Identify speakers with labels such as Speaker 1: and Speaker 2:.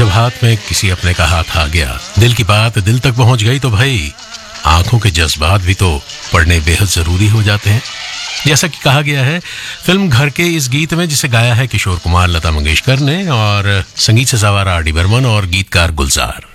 Speaker 1: जब हाथ में किसी अपने का हाथ आ गया, दिल की बात दिल तक पहुंच गई तो भाई आंखों के जज्बात भी तो पढ़ने बेहद जरूरी हो जाते हैं। जैसा कि कहा गया है फिल्म घर के इस गीत में, जिसे गाया है किशोर कुमार, लता मंगेशकर ने, और संगीत से सवारा आर डी बर्मन और गीतकार गुलजार।